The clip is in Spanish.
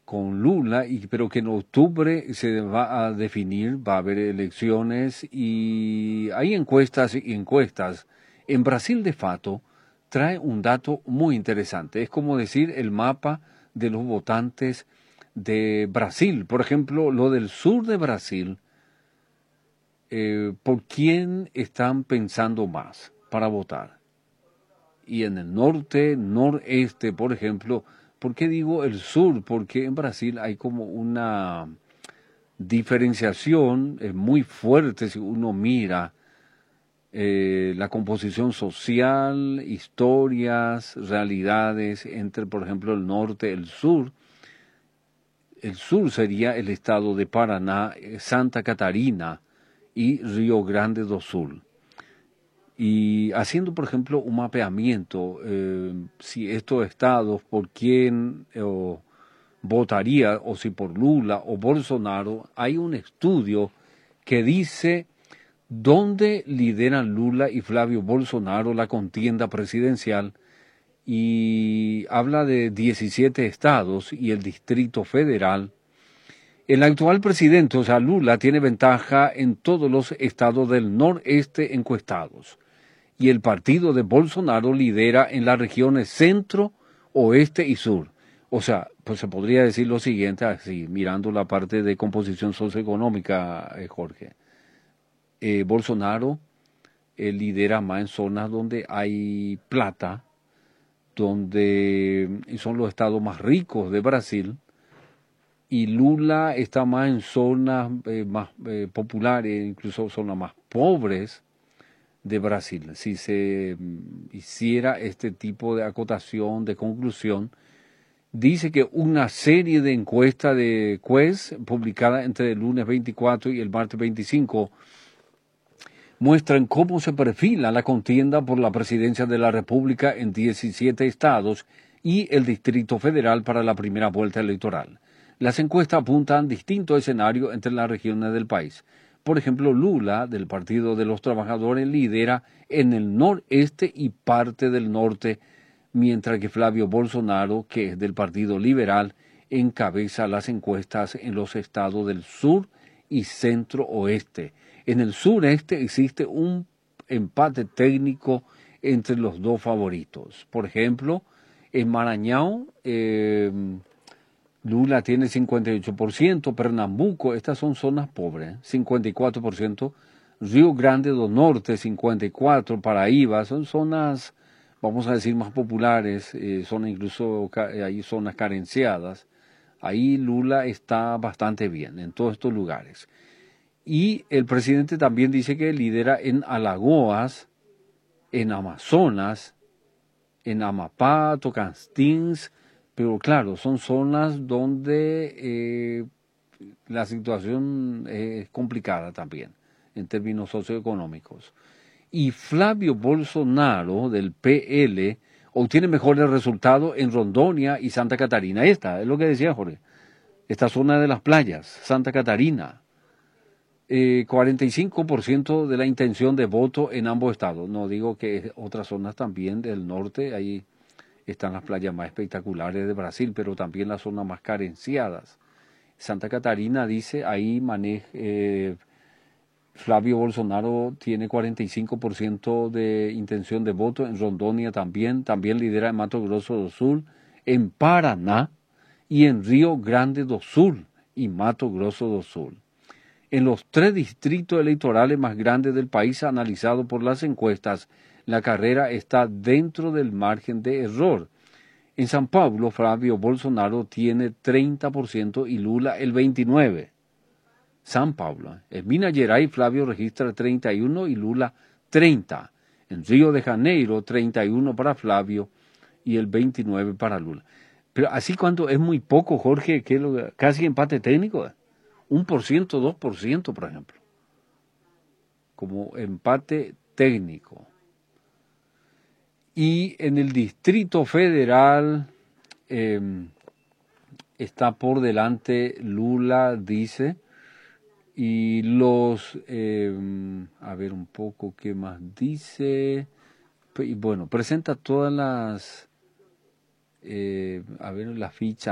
con Lula, pero que en octubre se va a definir, va a haber elecciones y hay encuestas y encuestas. En Brasil de Fato trae un dato muy interesante, es como decir el mapa de los votantes de Brasil. Por ejemplo, lo del sur de Brasil, ¿por quién están pensando más para votar? Y en el norte, noreste, por ejemplo, ¿por qué digo el sur? Porque en Brasil hay como una diferenciación muy fuerte si uno mira la composición social, historias, realidades entre, por ejemplo, el norte y el sur. El sur sería el estado de Paraná, Santa Catarina y Río Grande do Sul. Y haciendo, por ejemplo, un mapeamiento, si estos estados, por quién votaría, o si por Lula o Bolsonaro, hay un estudio que dice dónde lideran Lula y Flavio Bolsonaro la contienda presidencial y habla de 17 estados y el Distrito Federal. El actual presidente, o sea, Lula, tiene ventaja en todos los estados del noreste encuestados y el partido de Bolsonaro lidera en las regiones centro, oeste y sur. O sea, pues se podría decir lo siguiente, así, mirando la parte de composición socioeconómica, Jorge. Bolsonaro lidera más en zonas donde hay plata, donde son los estados más ricos de Brasil, y Lula está más en zonas más populares, incluso zonas más pobres de Brasil. Si se hiciera este tipo de acotación, de conclusión, dice que una serie de encuestas de Quest, publicada entre el lunes 24 y el martes 25, muestran cómo se perfila la contienda por la presidencia de la República en 17 estados y el Distrito Federal para la primera vuelta electoral. Las encuestas apuntan distintos escenarios entre las regiones del país. Por ejemplo, Lula, del Partido de los Trabajadores, lidera en el noreste y parte del norte, mientras que Flavio Bolsonaro, que es del Partido Liberal, encabeza las encuestas en los estados del sur y centro-oeste. En el sureste existe un empate técnico entre los dos favoritos. Por ejemplo, en Maranhão, Lula tiene 58%, Pernambuco, estas son zonas pobres, 54%, Río Grande do Norte, 54%, Paraíba, son zonas, vamos a decir, más populares, son incluso, hay zonas carenciadas. Ahí Lula está bastante bien en todos estos lugares. Y el presidente también dice que lidera en Alagoas, en Amazonas, en Amapá, Tocantins, pero claro, son zonas donde la situación es complicada también en términos socioeconómicos. Y Flavio Bolsonaro, del PL, obtiene mejores resultados en Rondônia y Santa Catarina. Esta es lo que decía Jorge, esta zona de las playas, Santa Catarina. 45% de la intención de voto en ambos estados. No digo que otras zonas también del norte, ahí están las playas más espectaculares de Brasil, pero también las zonas más carenciadas. Santa Catarina dice, ahí Flavio Bolsonaro tiene 45% de intención de voto, en Rondônia también lidera en Mato Grosso do Sul, en Paraná y en Río Grande do Sul y Mato Grosso do Sul. En los 3 distritos electorales más grandes del país analizados por las encuestas, la carrera está dentro del margen de error. En São Paulo, Flavio Bolsonaro tiene 30% y Lula el 29%. São Paulo. En Minas Gerais, Flavio registra 31% y Lula 30%. En Río de Janeiro, 31% para Flavio y el 29% para Lula. Pero así cuando es muy poco, Jorge, que casi empate técnico. 1%, 2%, por ejemplo, como empate técnico. Y en el Distrito Federal está por delante Lula, dice, y a ver un poco qué más dice, y bueno, presenta todas las, a ver la ficha